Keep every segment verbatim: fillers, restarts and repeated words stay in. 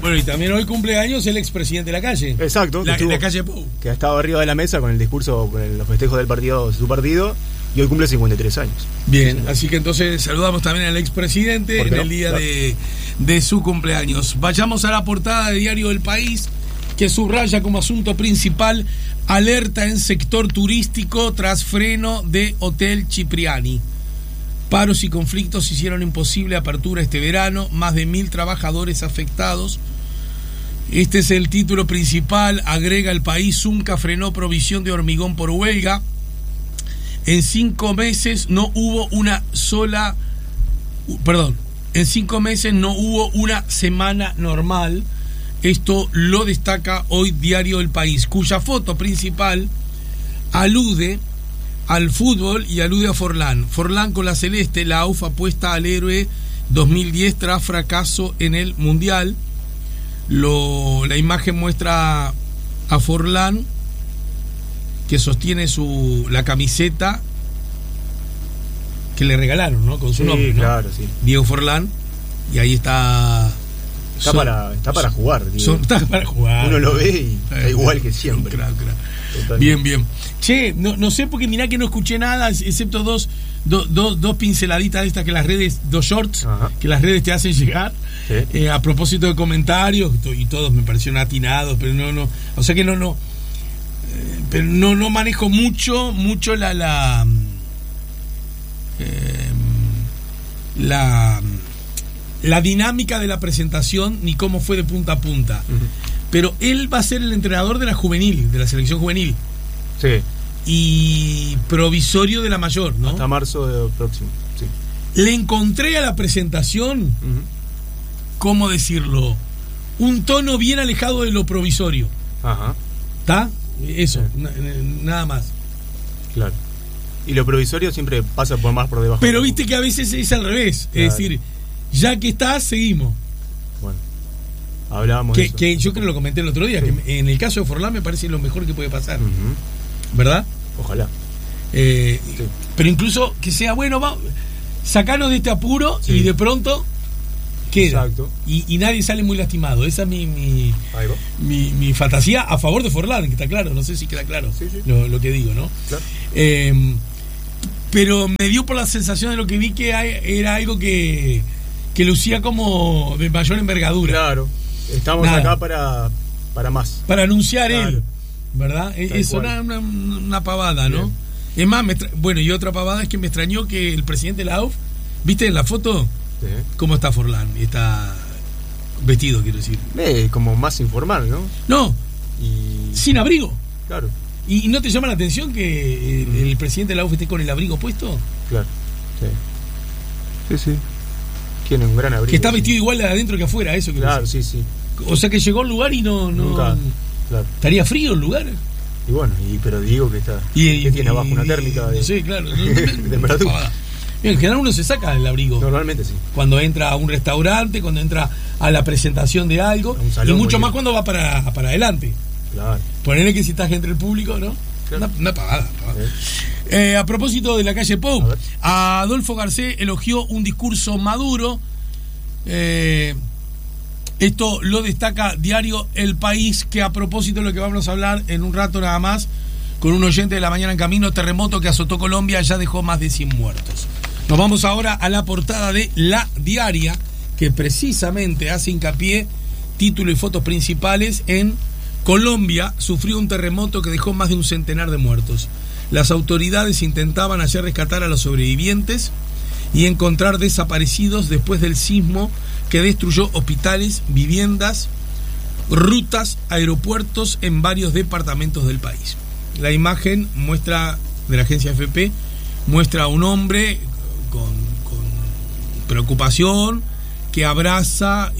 Bueno, y también hoy cumpleaños el expresidente de la calle. Exacto. La, estuvo, la calle Pou. Que ha estado arriba de la mesa con el discurso, con los festejos del partido, su partido, y hoy cumple cincuenta y tres años. Bien, sí, así que entonces saludamos también al expresidente en el día claro. de, de su cumpleaños. Vayamos a la portada de Diario El País, que subraya como asunto principal: alerta en sector turístico tras freno de Hotel Cipriani. Paros y conflictos hicieron imposible apertura este verano, más de mil trabajadores afectados. Este es el título principal, agrega El País. Zunca frenó provisión de hormigón por huelga. En cinco meses no hubo una sola, perdón, en cinco meses no hubo una semana normal. Esto lo destaca hoy Diario El País, cuya foto principal alude al fútbol y alude a Forlán. Forlán con la celeste, la A U F apuesta al héroe dos mil diez tras fracaso en el Mundial. Lo, la imagen muestra a Forlán que sostiene su la camiseta que le regalaron, ¿no? Con su sí, nombre, ¿no? Claro, sí. Diego Forlán, y ahí está. Está, son, para, está para jugar, son, está para jugar. Uno lo ve y está igual que siempre. Claro, claro. Bien, bien. Che, no, no sé porque mirá que no escuché nada, excepto dos, do, do, dos pinceladitas de estas que las redes, dos shorts, ajá, que las redes te hacen llegar. Sí. Eh, a propósito de comentarios, y todos me parecieron atinados, pero no, no. O sea que no, no. Eh, pero no, no manejo mucho, mucho la, la. Eh, la. la dinámica de la presentación ni cómo fue de punta a punta. Uh-huh. Pero él va a ser el entrenador de la juvenil, de la selección juvenil. Sí. Y provisorio de la mayor, ¿no? Hasta marzo del próximo, sí. Le encontré a la presentación, uh-huh, ¿cómo decirlo? Un tono bien alejado de lo provisorio. Ajá. ¿Está? Eso, sí, n- nada más. Claro. Y lo provisorio siempre pasa por más por debajo. Pero viste que a veces es al revés. Claro. Es decir, ya que estás, seguimos. Bueno, hablábamos que, de eso. Que yo creo que lo comenté el otro día, sí, que en el caso de Forlán me parece lo mejor que puede pasar. Uh-huh. ¿Verdad? Ojalá. Eh, sí. Pero incluso que sea, bueno, va, sacanos de este apuro, sí, y de pronto queda. Exacto. Y, y nadie sale muy lastimado. Esa es mi mi, mi mi fantasía a favor de Forlán, que está claro. No sé si queda claro, sí, sí, lo, lo que digo, ¿no? Claro. Eh, pero me dio por la sensación de lo que vi que hay, era algo que, que lucía como de mayor envergadura. Claro. Estamos Nada. acá para, para más. Para anunciar claro. él, ¿verdad? Tal Eso era una, una pavada, ¿no? Bien. Es más, me tra- bueno, y otra pavada es que me extrañó que el presidente de la A U F, ¿viste en la foto? Sí. ¿Cómo está Forlán? Está vestido, quiero decir. Eh, como más informal, ¿no? No, y... sin abrigo. Claro. ¿Y no te llama la atención que el, mm. el presidente de la A U F esté con el abrigo puesto? Claro, sí. Sí, sí. Tiene un gran abrigo. Que está vestido sí. igual de adentro que afuera, eso que Claro, sí, sí. O sea que llegó al lugar y no... no Nunca, claro. ¿Estaría frío el lugar? Y bueno, y, pero digo que está... Y, que y, tiene abajo una térmica de... No sé, claro. de temperatura. En general uno se saca el abrigo. Normalmente sí. Cuando entra a un restaurante, cuando entra a la presentación de algo. Y mucho más cuando va para, para adelante. Claro. Ponerle que si estás entre el público, ¿no? Claro. Una, una pagada. pagada. Eh, a propósito de la calle Pou, a Adolfo Garcés elogió un discurso maduro. Eh, esto lo destaca Diario El País, que a propósito de lo que vamos a hablar en un rato nada más, con un oyente de La Mañana en Camino, terremoto que azotó Colombia ya dejó más de cien muertos. Nos vamos ahora a la portada de La Diaria, que precisamente hace hincapié, título y fotos principales, en Colombia sufrió un terremoto que dejó más de un centenar de muertos. Las autoridades intentaban ayer rescatar a los sobrevivientes y encontrar desaparecidos después del sismo que destruyó hospitales, viviendas, rutas, aeropuertos en varios departamentos del país. La imagen muestra, de la agencia F P, muestra a un hombre con, con preocupación que abraza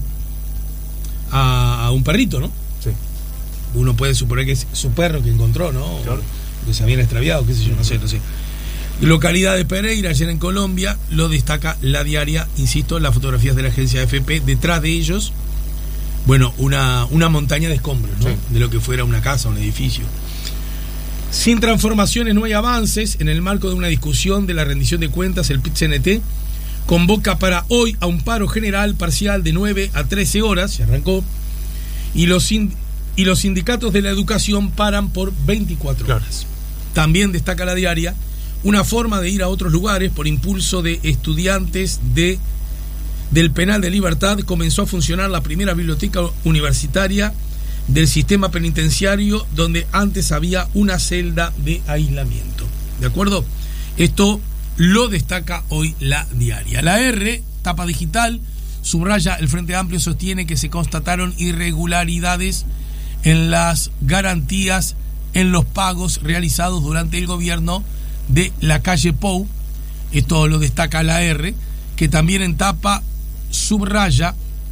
a, a un perrito, ¿no? Sí. Uno puede suponer que es su perro que encontró, ¿no? Claro. Que se habían extraviado, qué sé yo, no sé, no sé. Localidad de Pereira, ayer en Colombia, lo destaca La Diaria, insisto, las fotografías de la agencia F P, detrás de ellos, bueno, una, una montaña de escombros, ¿no? Sí. De lo que fuera una casa, un edificio. Sin transformaciones no hay avances. En el marco de una discusión de la rendición de cuentas, el P I T C N T convoca para hoy a un paro general parcial de nueve a trece horas, se arrancó, y los, y los sindicatos de la educación paran por veinticuatro horas. Claro. También destaca la diaria una forma de ir a otros lugares por impulso de estudiantes de, del Penal de Libertad. Comenzó a funcionar la primera biblioteca universitaria del sistema penitenciario, donde antes había una celda de aislamiento. ¿De acuerdo? Esto lo destaca hoy la diaria. La R, tapa digital, subraya: el Frente Amplio sostiene que se constataron irregularidades en las garantías en los pagos realizados durante el gobierno de la calle Pou. Esto lo destaca la R, que también en tapa subraya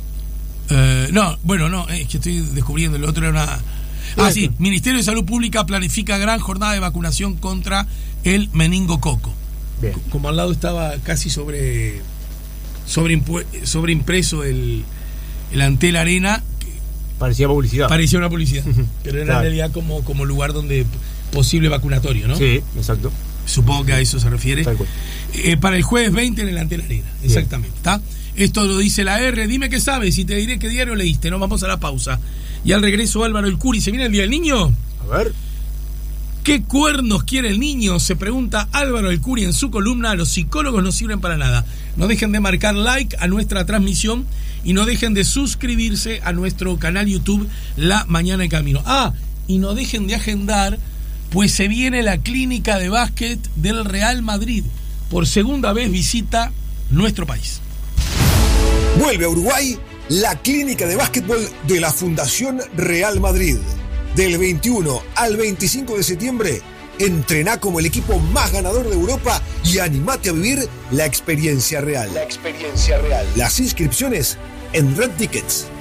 eh, no, bueno, no, es que estoy descubriendo, el otro era una... Ah, sí, Ministerio de Salud Pública planifica gran jornada de vacunación contra el meningococo. Bien. Como al lado estaba casi sobre sobre, sobre impreso el, el Antel Arena, parecía publicidad. Parecía una publicidad, pero era claro. En realidad como, como lugar donde posible vacunatorio, ¿no? Sí, exacto. Supongo que a eso se refiere. Eh, para el jueves veinte en el Antel Arena, exactamente. ¿Está? Esto lo dice la R. Dime qué sabes y te diré qué diario leíste. Nos vamos a la pausa. Y al regreso, Álvaro El Curi. ¿Se viene el Día del Niño? A ver. ¿Qué cuernos quiere el niño? Se pregunta Álvaro El Curi en su columna. Los psicólogos no sirven para nada. No dejen de marcar like a nuestra transmisión y no dejen de suscribirse a nuestro canal YouTube La Mañana en Camino. Ah, y no dejen de agendar, pues se viene la clínica de básquet del Real Madrid. Por segunda vez visita nuestro país. Vuelve a Uruguay la clínica de básquetbol de la Fundación Real Madrid. Del veintiuno al veinticinco de septiembre, entrená como el equipo más ganador de Europa y animate a vivir la experiencia real. La experiencia real. Las inscripciones en Red Tickets.